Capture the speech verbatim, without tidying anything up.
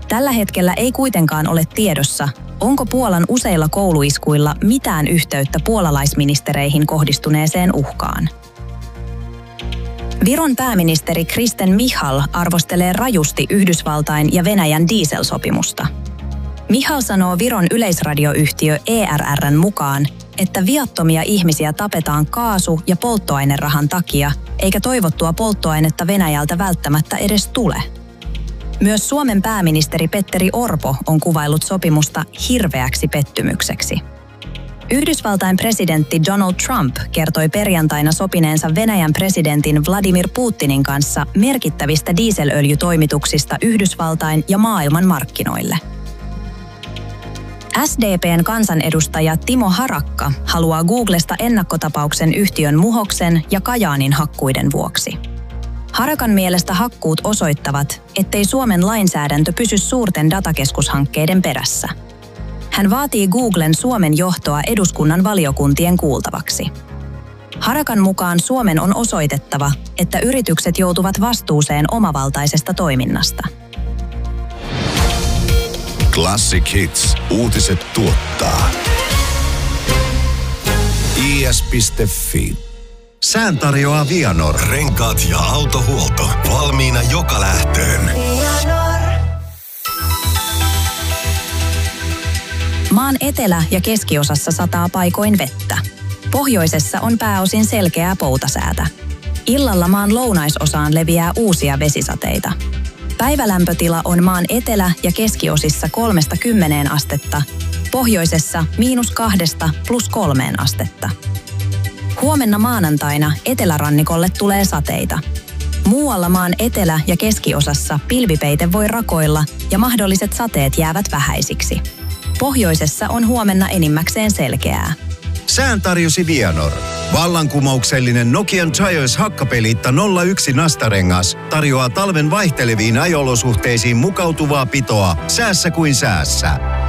Tällä hetkellä ei kuitenkaan ole tiedossa, onko Puolan useilla kouluiskuilla mitään yhteyttä puolalaisministereihin kohdistuneeseen uhkaan. Viron pääministeri Kristen Michal arvostelee rajusti Yhdysvaltain ja Venäjän dieselsopimusta. Michal sanoo Viron yleisradioyhtiö E R R:n mukaan, että viattomia ihmisiä tapetaan kaasu- ja polttoainerahan takia, eikä toivottua polttoainetta Venäjältä välttämättä edes tule. Myös Suomen pääministeri Petteri Orpo on kuvaillut sopimusta hirveäksi pettymykseksi. Yhdysvaltain presidentti Donald Trump kertoi perjantaina sopineensa Venäjän presidentin Vladimir Putinin kanssa merkittävistä dieselöljytoimituksista Yhdysvaltain ja maailman markkinoille. S D P:n kansanedustaja Timo Harakka haluaa Googlesta ennakkotapauksen yhtiön Muhoksen ja Kajaanin hakkuiden vuoksi. Harakan mielestä hakkuut osoittavat, ettei Suomen lainsäädäntö pysy suurten datakeskushankkeiden perässä. Hän vaatii Googlen Suomen johtoa eduskunnan valiokuntien kuultavaksi. Harakan mukaan Suomen on osoitettava, että yritykset joutuvat vastuuseen omavaltaisesta toiminnasta. Classic Hits. Uutiset tuottaa I S piste F I. Sään tarjoaa Vianor. Renkaat ja autohuolto. Valmiina joka lähtöön. Maan etelä- ja keskiosassa sataa paikoin vettä. Pohjoisessa on pääosin selkeää poutasäätä. Illalla maan lounaisosaan leviää uusia vesisateita. Päivälämpötila on maan etelä- ja keskiosissa kolmesta kymmeneen astetta, pohjoisessa miinus kahdesta plus kolmeen astetta. Huomenna maanantaina etelärannikolle tulee sateita. Muualla maan etelä- ja keskiosassa pilvipeite voi rakoilla ja mahdolliset sateet jäävät vähäisiksi. Pohjoisessa on huomenna enimmäkseen selkeää. Sään tarjosi Vianor. Vallankumouksellinen Nokian Giants hakkapeliitta nolla yksi nastarengas tarjoaa talven vaihteleviin ajolosuhteisiin mukautuvaa pitoa säässä kuin säässä.